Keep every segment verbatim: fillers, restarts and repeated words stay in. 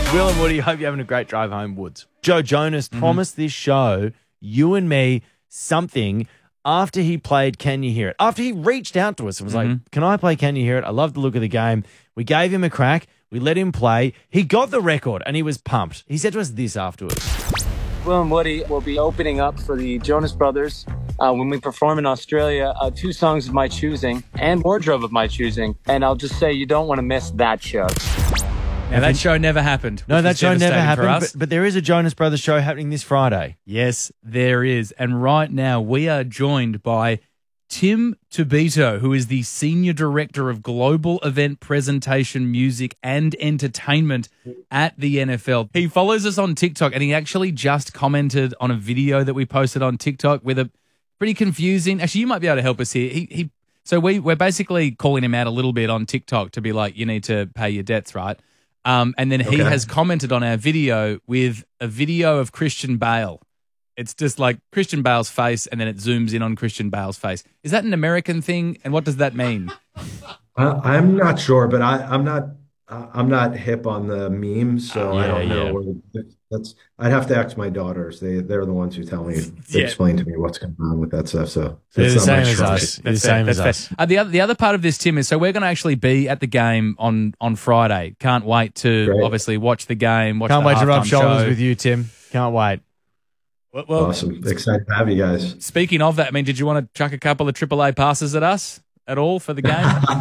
Will and Woody, hope you're having a great drive home, Woods. Joe Jonas mm-hmm. promised this show, you and me, something after he played Can You Hear It? After he reached out to us and was mm-hmm. like, can I play Can You Hear It? I love the look of the game. We gave him a crack. We let him play. He got the record and he was pumped. He said to us this afterwards. Will and Woody will be opening up for the Jonas Brothers uh, when we perform in Australia, uh, two songs of my choosing and wardrobe of my choosing. And I'll just say you don't want to miss that show. Now, that show never happened. No, that show never happened, but, but there is a Jonas Brothers show happening this Friday. Yes, there is. And right now, we are joined by Tim Tobito, who is the Senior Director of Global Event Presentation, Music and Entertainment at the N F L. He follows us on TikTok, and he actually just commented on a video that we posted on TikTok with a pretty confusing... Actually, you might be able to help us here. He, he So we, we're basically calling him out a little bit on TikTok to be like, you need to pay your debts, right? Um, and then he okay. has commented on our video with a video of Christian Bale. It's just like Christian Bale's face, and then it zooms in on Christian Bale's face. Is that an American thing? And what does that mean? Uh, I'm not sure, but I, I'm not. Uh, I'm not hip on the memes, so yeah, I don't know. Yeah. Where that's. I'd have to ask my daughters. They they're the ones who tell me, they yeah. explain to me what's going on with that stuff. So it's the same as us. It's the same as us. Uh, the other the other part of this, Tim, is so we're going to actually be at the game on on Friday. Can't wait to Great. obviously watch the game. Watch Can't the wait to rub shoulders show. with you, Tim. Can't wait. Well, well, awesome. Excited to have you guys. Speaking of that, I mean, did you want to chuck a couple of triple A passes at us at all for the game?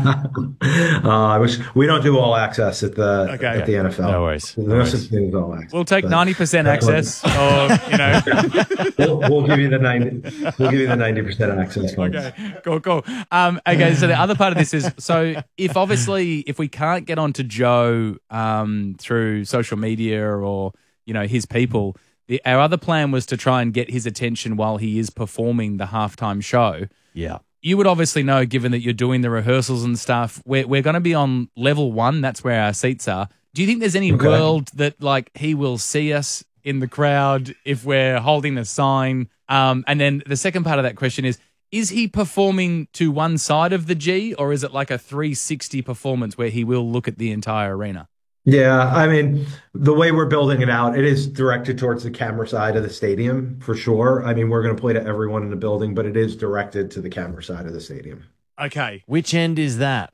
uh, I wish we don't do all access at the okay. at the N F L. No worries. No no such thing as all access. We'll take ninety percent access, or you know, we'll, we'll give you the ninety. We'll give you the ninety percent access. Okay, cool, cool. Um, okay, so the other part of this is so if obviously if we can't get onto Joe um, through social media or you know his people. The, our other plan was to try and get his attention while he is performing the halftime show. Yeah. You would obviously know, given that you're doing the rehearsals and stuff, we're, we're going to be on level one. That's where our seats are. Do you think there's any okay. world that like he will see us in the crowd if we're holding a sign? Um, and then the second part of that question is, is he performing to one side of the G, or is it like a three sixty performance where he will look at the entire arena? Yeah, I mean, the way we're building it out, it is directed towards the camera side of the stadium for sure. I mean, we're going to play to everyone in the building, but it is directed to the camera side of the stadium. Okay. Which end is that?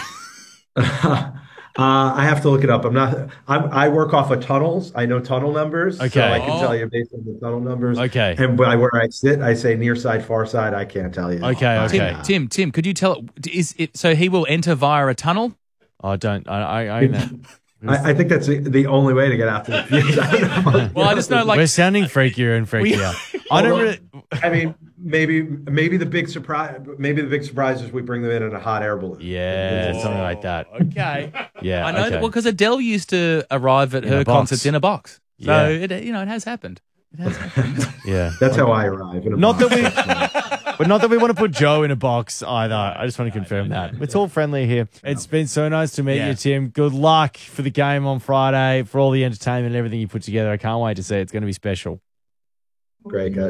uh, I have to look it up. I'm not, I'm, I work off of tunnels. I know tunnel numbers. Okay. So I can oh. tell you based on the tunnel numbers. Okay. And by where I sit, I say near side, far side. I can't tell you. Okay. Okay. Tim, Tim, Tim, could you tell, is it, so he will enter via a tunnel? I don't, I, I, I know. I, I think that's the, the only way to get after the fuse. I well, I just know, like, we're sounding freakier and freakier. I don't really. I mean, maybe maybe the big surprise. Maybe the big surprise is we bring them in in a hot air balloon. Yeah, oh, something like that. Okay. Yeah, I know. okay. That, well, because Adele used to arrive at in her concerts in a box, so yeah. it you know it has happened. It has happened. Yeah, that's how I arrive. In a not box. that we. But not that we want to put Joe in a box either. I just want to confirm that. It's all friendly here. It's been so nice to meet yeah. you, Tim. Good luck for the game on Friday, for all the entertainment and everything you put together. I can't wait to see it. It's going to be special. Great, guys.